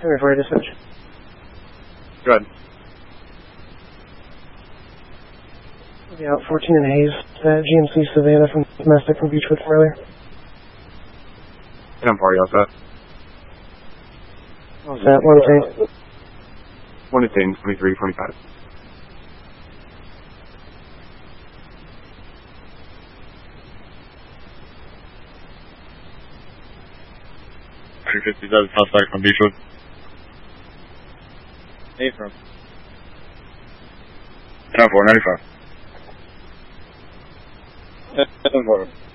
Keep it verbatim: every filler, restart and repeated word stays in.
Henry for dispatch. Good. Yeah, fourteen and Hayes. Uh, G M C Savannah from domestic from Beechwood from earlier. And I'm party all set. All set, one ten. one to ten, twenty-three, twenty-five. three fifty-seven suspect from Beechwood. Hey, from. ten four ninety-five. ten four.